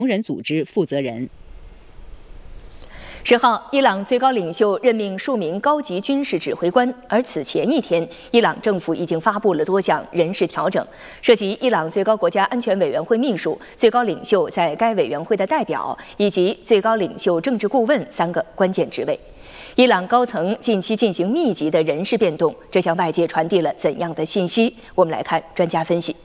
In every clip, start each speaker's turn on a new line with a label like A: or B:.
A: 同人组织负责人。
B: 10号，伊朗最高领袖任命数名高级军事指挥官，而此前一天，伊朗政府已经发布了多项人事调整，涉及伊朗最高国家安全委员会秘书、最高领袖在该委员会的代表以及最高领袖政治顾问3个关键职位。伊朗高层近期进行密集的人事变动，这向外界传递了怎样的信息？我们来看专家分析。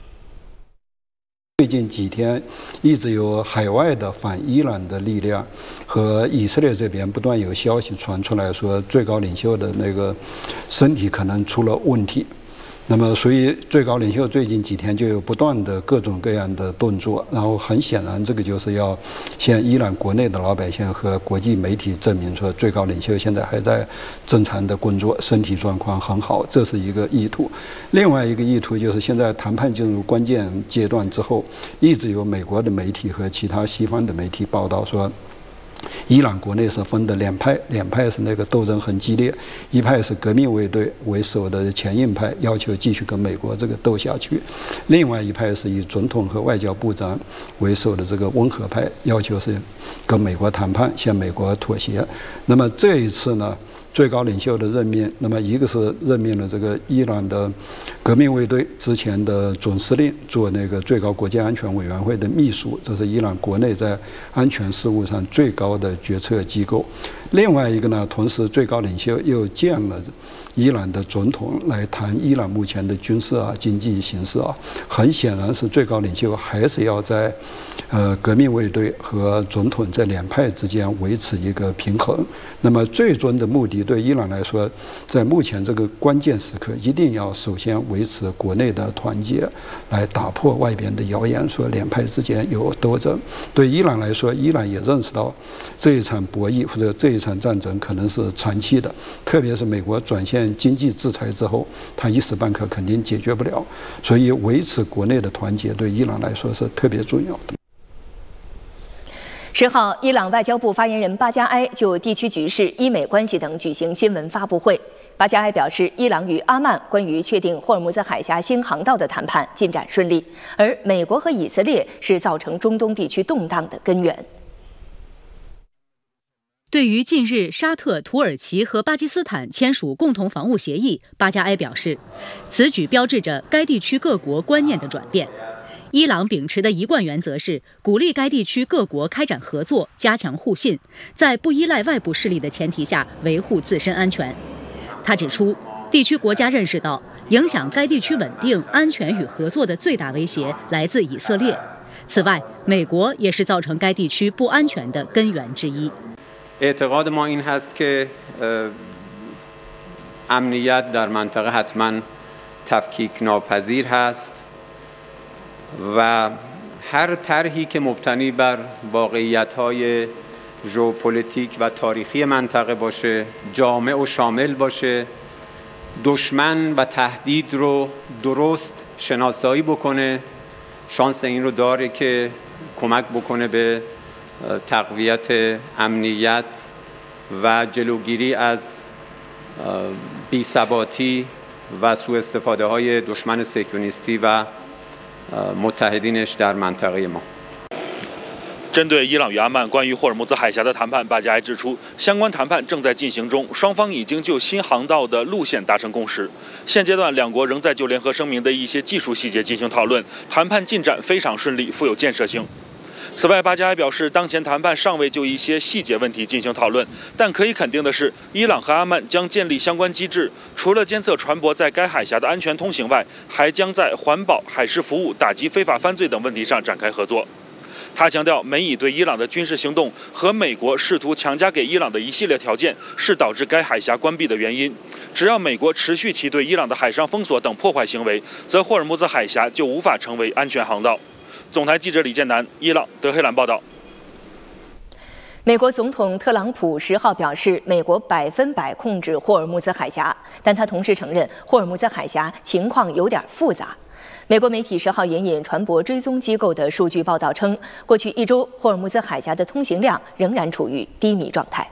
C: 最近几天，一直有海外的反伊朗的力量和以色列这边不断有消息传出来说，最高领袖的那个身体可能出了问题。那么，所以最高领袖最近几天就有不断的各种各样的动作，然后很显然，这个就是要向伊朗国内的老百姓和国际媒体证明说，最高领袖现在还在正常的工作，身体状况很好，这是一个意图。另外一个意图就是现在谈判进入关键阶段之后，一直有美国的媒体和其他西方的媒体报道说，伊朗国内是分的两派是那个斗争很激烈，一派是革命卫队为首的强硬派，要求继续跟美国这个斗下去；另外一派是以总统和外交部长为首的这个温和派，要求是跟美国谈判，向美国妥协。那么这一次呢，最高领袖的任命，那么一个是任命了这个伊朗的革命卫队之前的总司令做那个最高国家安全委员会的秘书，这是伊朗国内在安全事务上最高的决策机构。另外一个呢，同时最高领袖又见了伊朗的总统来谈伊朗目前的军事经济形势很显然是最高领袖还是要在革命卫队和总统这两派之间维持一个平衡。那么最终的目的对伊朗来说，在目前这个关键时刻，一定要首先维持国内的团结，来打破外边的谣言说两派之间有斗争。对伊朗来说，伊朗也认识到这一场博弈或者这一场战争可能是长期的，特别是美国转向经济制裁之后，它一时半刻肯定解决不了，所以维持国内的团结对伊朗来说是特别重要的。
B: 10号，伊朗外交部发言人巴加埃就地区局势、伊美关系等举行新闻发布会。巴加埃表示，伊朗与阿曼关于确定霍尔木兹海峡新航道的谈判进展顺利，而美国和以色列是造成中东地区动荡的根源。
A: 对于近日沙特、土耳其和巴基斯坦签署共同防务协议，巴加埃表示，此举标志着该地区各国观念的转变。伊朗秉持的一贯原则是鼓励该地区各国开展合作，加强互信，在不依赖外部势力的前提下维护自身安全。他指出，地区国家认识到影响该地区稳定、安全与合作的最大威胁来自以色列。此外，美国也是造成该地区不安全的根源之一。
D: اعتقاد ما این هست که امنیت در منطقه حتما تفکیک ناپذیر هست و هر طرحی که مبتنی بر واقعیت‌های ژئوپلیتیک و تاریخی منطقه باشه، جامع و شامل باشه، دشمن و تهدید رو درست شناسایی بکنه، شانس این رو داره که کمک بکنه به تقویت امنیت و جلوگیری از بی‌ثباتی و سوء استفاده های دشمن صهیونیستی و متحدینش در منطقه ما。
E: 针对伊朗与阿曼关于霍尔木兹海峡的谈判，巴加埃指出，相关谈判正在进行中，双方已经就新航道的路线达成共识。现阶段，两国仍在就联合声明的一些技术细节进行讨论，谈判进展非常顺利，富有建设性。此外，巴加埃表示，当前谈判尚未就一些细节问题进行讨论，但可以肯定的是，伊朗和阿曼将建立相关机制，除了监测船舶在该海峡的安全通行外，还将在环保、海事服务、打击非法犯罪等问题上展开合作。他强调，美以对伊朗的军事行动和美国试图强加给伊朗的一系列条件是导致该海峡关闭的原因。只要美国持续其对伊朗的海上封锁等破坏行为，则霍尔木兹海峡就无法成为安全航道。总台记者李建南，伊朗德黑兰报道。
B: 美国总统特朗普10号表示，美国100%控制霍尔木兹海峡，但他同时承认霍尔木兹海峡情况有点复杂。美国媒体10号引船舶追踪机构的数据报道称，过去1周霍尔木兹海峡的通行量仍然处于低迷状态。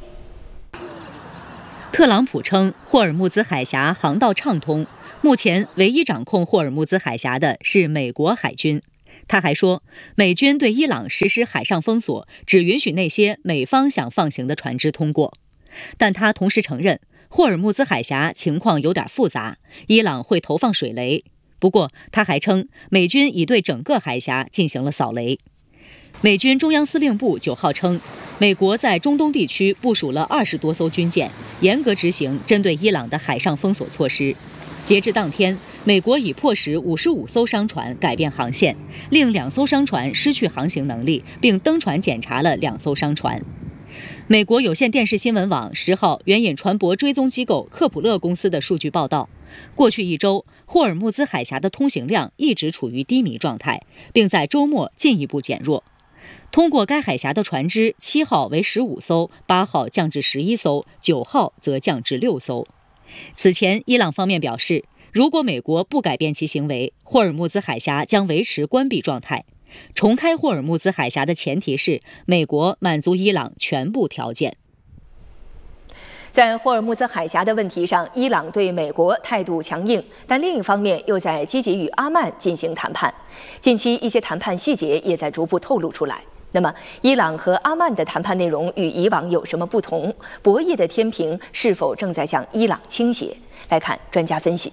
A: 特朗普称，霍尔木兹海峡航道畅通，目前唯一掌控霍尔木兹海峡的是美国海军。 他还说，美军对伊朗实施海上封锁，只允许那些美方想放行的船只通过。但他同时承认，霍尔木兹海峡情况有点复杂，伊朗会投放水雷。不过，他还称，美军已对整个海峡进行了扫雷。美军中央司令部9号称，美国在中东地区部署了20多艘军舰，严格执行针对伊朗的海上封锁措施。截至当天，美国已迫使55艘商船改变航线，令2艘商船失去航行能力，并登船检查了2艘商船。美国有线电视新闻网10号援引船舶追踪机构克普勒公司的数据报道，过去1周，霍尔木兹海峡的通行量一直处于低迷状态，并在周末进一步减弱。通过该海峡的船只7号为15艘，8号降至11艘，9号则降至6艘。此前，伊朗方面表示，如果美国不改变其行为，霍尔木兹海峡将维持关闭状态。重开霍尔木兹海峡的前提是美国满足伊朗全部条件。
B: 在霍尔木兹海峡的问题上，伊朗对美国态度强硬，但另一方面又在积极与阿曼进行谈判。近期一些谈判细节也在逐步透露出来。那么，伊朗和阿曼的谈判内容与以往有什么不同？博弈的天平是否正在向伊朗倾斜？来看专家分析。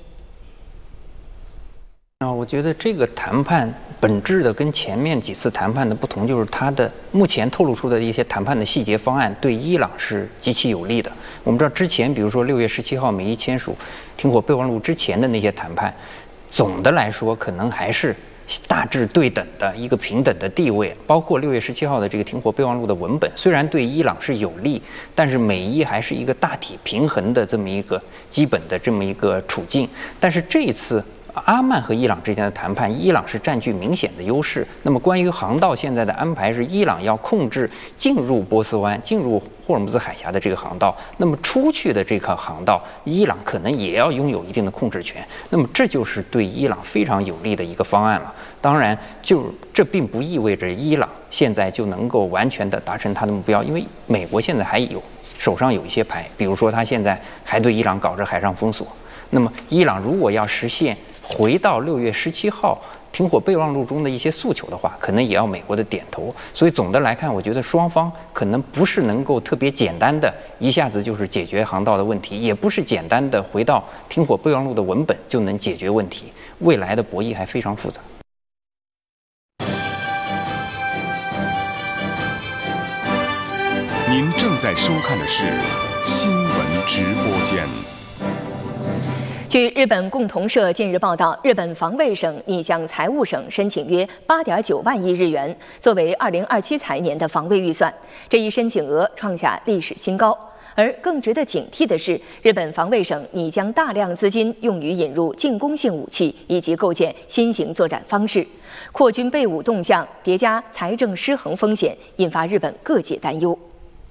F: 我觉得这个谈判本质的跟前面几次谈判的不同，就是它的目前透露出的一些谈判的细节方案对伊朗是极其有利的。我们知道之前，比如说6月17号美伊签署停火备忘录之前的那些谈判，总的来说可能还是大致对等的一个平等的地位。包括6月17号的这个停火备忘录的文本，虽然对伊朗是有利，但是美伊还是一个大体平衡的这么一个基本的这么一个处境。但是这一次阿曼和伊朗之间的谈判，伊朗是占据明显的优势。那么关于航道现在的安排是，伊朗要控制进入波斯湾、进入霍尔木兹海峡的这个航道，那么出去的这个航道，伊朗可能也要拥有一定的控制权。那么这就是对伊朗非常有利的一个方案了。当然，这并不意味着伊朗现在就能够完全的达成它的目标，因为美国现在还手上有一些牌，比如说他现在还对伊朗搞着海上封锁。那么伊朗如果要实现回到6月17号停火备忘录中的一些诉求的话，可能也要美国的点头。所以总的来看，我觉得双方可能不是能够特别简单的一下子就是解决航道的问题，也不是简单的回到停火备忘录的文本就能解决问题。未来的博弈还非常复杂。
G: 您正在收看的是新闻直播间。
B: 据日本共同社近日报道，日本防卫省拟向财务省申请约8.9万亿日元，作为2027财年的防卫预算。这一申请额创下历史新高。而更值得警惕的是，日本防卫省拟将大量资金用于引入进攻性武器以及构建新型作战方式，扩军备武动向叠加财政失衡风险，引发日本各界担忧。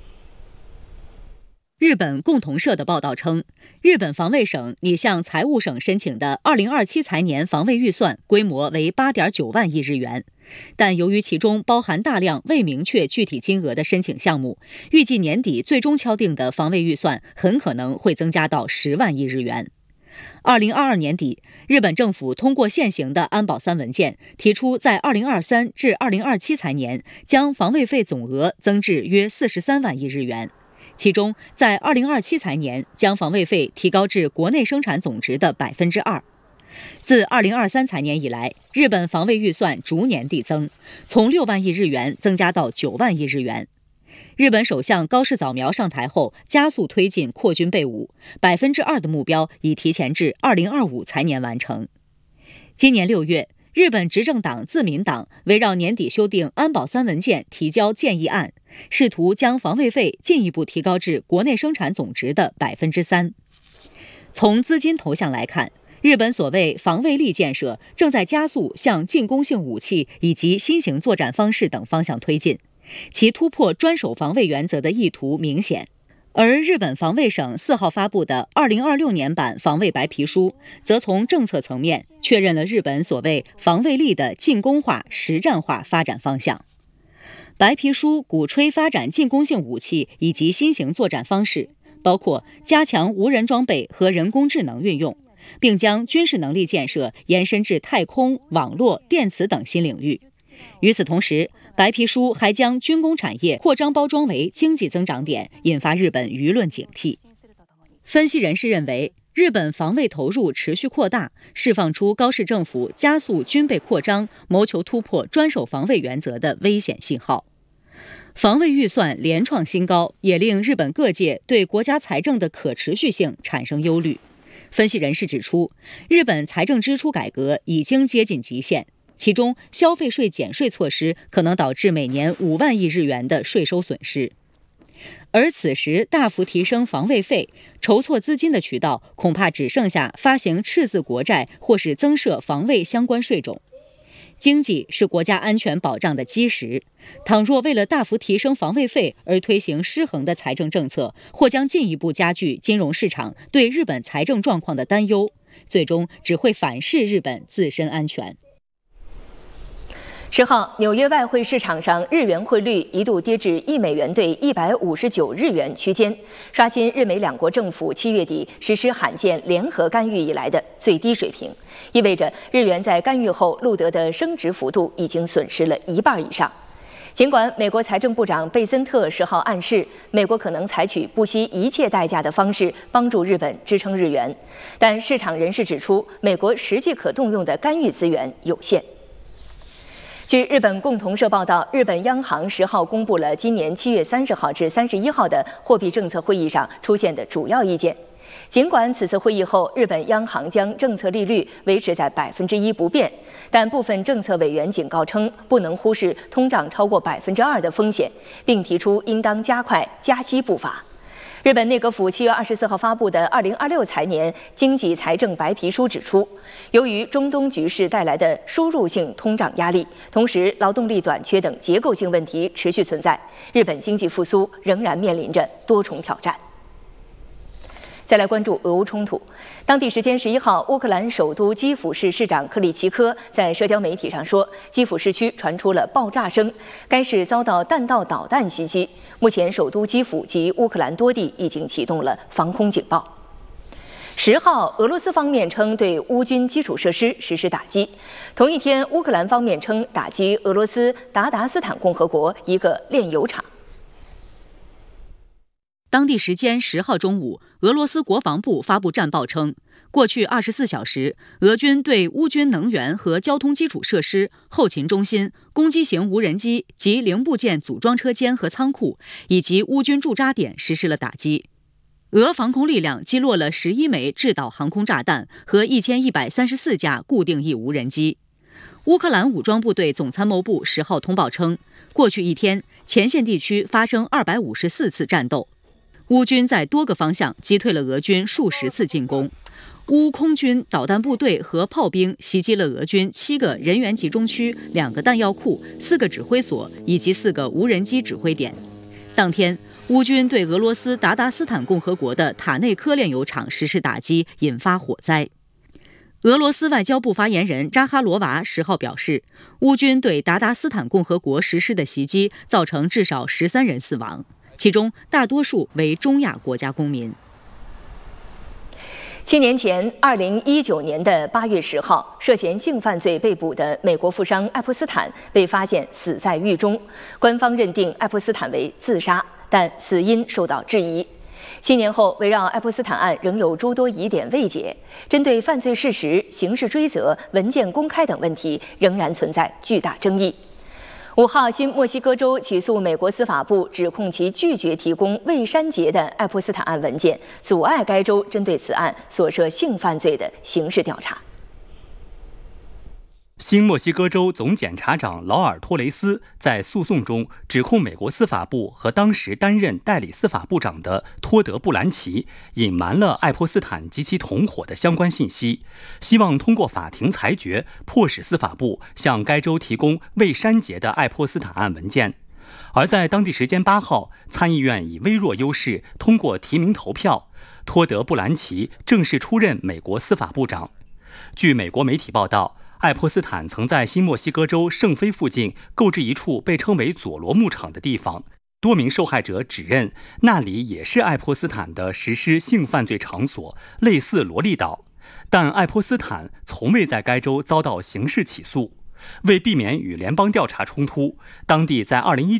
A: 日本共同社的报道称，日本防卫省拟向财务省申请的2027财年防卫预算规模为8.9万亿日元，但由于其中包含大量未明确具体金额的申请项目，预计年底最终敲定的防卫预算很可能会增加到10万亿日元。2022年底，日本政府通过现行的安保3文件，提出在2023至2027财年将防卫费总额增至约43万亿日元。其中，在2027财年将防卫费提高至国内生产总值的2%。自2023财年以来，日本防卫预算逐年递增，从6万亿日元增加到9万亿日元。日本首相高市早苗上台后，加速推进扩军备武，2%的目标已提前至2025财年完成。今年6月，日本执政党自民党围绕年底修订安保3文件提交建议案，试图将防卫费进一步提高至国内生产总值的3%。从资金投向来看，日本所谓防卫力建设正在加速向进攻性武器以及新型作战方式等方向推进，其突破专守防卫原则的意图明显。而日本防卫省4号发布的2026年版防卫白皮书，则从政策层面确认了日本所谓防卫力的进攻化、实战化发展方向。白皮书鼓吹发展进攻性武器以及新型作战方式，包括加强无人装备和人工智能运用， 并将军事能力建设延伸至太空、网络、电磁等新领域。与此同时，白皮书还将军工产业扩张包装为经济增长点，引发日本舆论警惕。分析人士认为，日本防卫投入持续扩大，释放出高市政府加速军备扩张、谋求突破专守防卫原则的危险信号。防卫预算连创新高，也令日本各界对国家财政的可持续性产生忧虑。分析人士指出，日本财政支出改革已经接近极限，其中消费税减税措施可能导致每年5万亿日元的税收损失。而此时大幅提升防卫费，筹措资金的渠道恐怕只剩下发行赤字国债或是增设防卫相关税种。经济是国家安全保障的基石，倘若为了大幅提升防卫费而推行失衡的财政政策，或将进一步加剧金融市场对日本财政状况的担忧，最终只会反噬日本自身安全。
B: 10号，纽约外汇市场上日元汇率一度跌至1美元兑159日元区间，刷新日美两国政府7月底实施罕见联合干预以来的最低水平，意味着日元在干预后录得的升值幅度已经损失了1半以上。尽管美国财政部长贝森特10号暗示美国可能采取不惜一切代价的方式帮助日本支撑日元，但市场人士指出，美国实际可动用的干预资源有限。据日本共同社报道，日本央行10号公布了今年7月30号至31号的货币政策会议上出现的主要意见。尽管此次会议后，日本央行将政策利率维持在1%不变，但部分政策委员警告称，不能忽视通胀超过2%的风险，并提出应当加快加息步伐。日本内阁府7月24号发布的2026财年经济财政白皮书指出，由于中东局势带来的输入性通胀压力，同时劳动力短缺等结构性问题持续存在，日本经济复苏仍然面临着多重挑战。再来关注俄乌冲突。当地时间11号，乌克兰首都基辅市市长克里奇科在社交媒体上说，基辅市区传出了爆炸声，该市遭到弹道导弹袭击。目前，首都基辅及乌克兰多地已经启动了防空警报。10号，俄罗斯方面称对乌军基础设施实施打击。同一天，乌克兰方面称打击俄罗斯达达斯坦共和国一个炼油厂。
A: 当地时间10号中午，俄罗斯国防部发布战报称，过去24小时，俄军对乌军能源和交通基础设施、后勤中心、攻击型无人机及零部件组装车间和仓库，以及乌军驻扎点实施了打击。俄防空力量击落了11枚制导航空炸弹和1134架固定翼无人机。乌克兰武装部队总参谋部10号通报称，过去一天，前线地区发生254次战斗。乌军在多个方向击退了俄军数十次进攻，乌空军导弹部队和炮兵袭击了俄军7个人员集中区、2个弹药库、4个指挥所以及4个无人机指挥点。当天，乌军对俄罗斯达达斯坦共和国的塔内科炼油厂实施打击，引发火灾。俄罗斯外交部发言人扎哈罗娃10号表示，乌军对达达斯坦共和国实施的袭击造成至少13人死亡，其中大多数为中亚国家公民。
B: 7年前，2019年8月10号，涉嫌性犯罪被捕的美国富商爱泼斯坦被发现死在狱中，官方认定爱泼斯坦为自杀，但死因受到质疑。7年后，围绕爱泼斯坦案仍有诸多疑点未解，针对犯罪事实、刑事追责、文件公开等问题仍然存在巨大争议。5号，新墨西哥州起诉美国司法部，指控其拒绝提供未删节的爱泼斯坦案文件，阻碍该州针对此案所涉性犯罪的刑事调查。
H: 新墨西哥州总检察长劳尔·托雷斯在诉讼中指控美国司法部和当时担任代理司法部长的托德·布兰奇隐瞒了爱泼斯坦及其同伙的相关信息，希望通过法庭裁决迫使司法部向该州提供未删节的爱泼斯坦案文件。而在当地时间8号，参议院以微弱优势通过提名投票，托德·布兰奇正式出任美国司法部长。据美国媒体报道，爱泼斯坦曾在新墨西哥州圣菲附近购置一处被称为佐罗牧场的地方，多名受害者指认那里也是爱泼斯坦的实施性犯罪场所，类似萝莉岛。 但爱泼斯坦从未在该州遭到刑事起诉。为避免与联邦调查冲突，当地在2019